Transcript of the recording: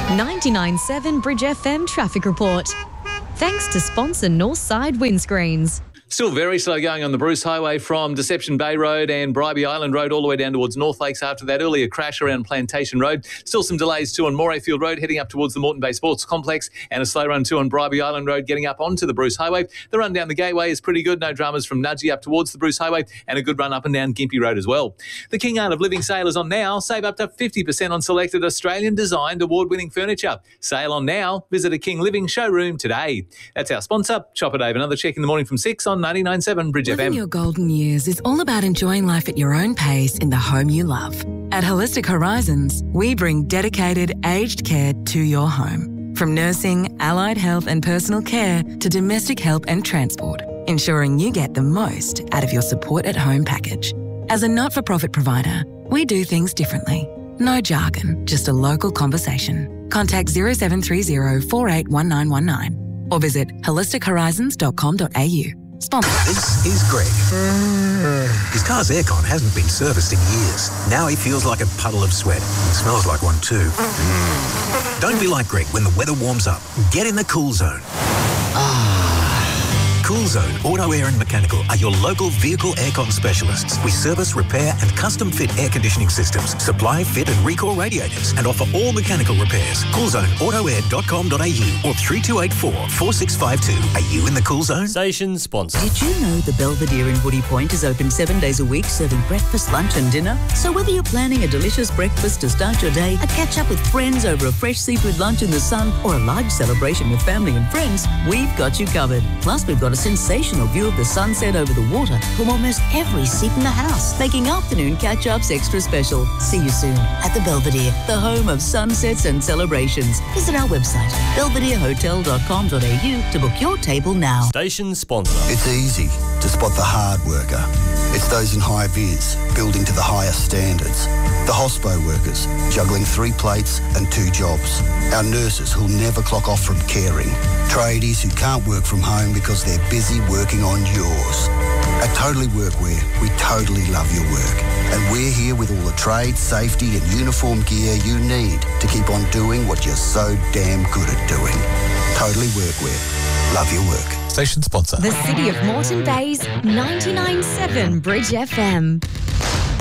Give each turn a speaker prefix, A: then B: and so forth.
A: 99.7 Bridge FM traffic report. Thanks to sponsor Northside Windscreens.
B: Still very slow going on the Bruce Highway from Deception Bay Road and Bribie Island Road all the way down towards North Lakes after that earlier crash around Plantation Road. Still some delays too on Morayfield Road heading up towards the Moreton Bay Sports Complex, and a slow run too on Bribie Island Road getting up onto the Bruce Highway. The run down the Gateway is pretty good. No dramas from Nudgee up towards the Bruce Highway, and a good run up and down Gympie Road as well. The King Art of Living sale is on now. Save up to 50% on selected Australian designed award-winning furniture. Sale on now. Visit a King Living showroom today. That's our sponsor. Shop at Dave. Another check in the morning from 6 on 99.7 Bridge
C: Living
B: FM.
C: your golden years is all about enjoying life at your own pace in the home you love. At Holistic Horizons, we bring dedicated aged care to your home. From nursing, allied health and personal care to domestic help and transport, ensuring you get the most out of your support at home package. As a not-for-profit provider, we do things differently. No jargon, just a local conversation. Contact 0730 481919 or visit holistichorizons.com.au. Sponsor.
D: This is Greg. His car's aircon hasn't been serviced in years. Now he feels like a puddle of sweat. Smells like one too. Don't be like Greg when the weather warms up. Get in the Cool Zone. Cool Zone Auto Air and Mechanical are your local vehicle aircon specialists. We service, repair and custom fit air conditioning systems, supply, fit and recall radiators and offer all mechanical repairs. CoolZoneAutoAir.com.au or 3284 4652. Are you in the Cool Zone?
E: Station sponsor.
F: Did you know the Belvedere in Woody Point is open 7 days a week, serving breakfast, lunch and dinner? So whether you're planning a delicious breakfast to start your day, a catch up with friends over a fresh seafood lunch in the sun, or a large celebration with family and friends, we've got you covered. Plus, we've got a sensational view of the sunset over the water from almost every seat in the house, making afternoon catch-ups extra special. See you soon at the Belvedere, the home of sunsets and celebrations. Visit our website, belvederehotel.com.au to book your table now.
E: Station sponsor.
G: It's easy to spot the hard worker. It's those in high vis, building to the highest standards. The hospo workers, juggling 3 plates and 2 jobs. Our nurses who'll never clock off from caring. Tradies who can't work from home because they're busy working on yours. At Totally Workwear, we totally love your work. And we're here with all the trade, safety and uniform gear you need to keep on doing what you're so damn good at doing. Totally Workwear. Love your work.
D: Station sponsor.
A: The City of Moreton Bay's 99.7 Bridge FM.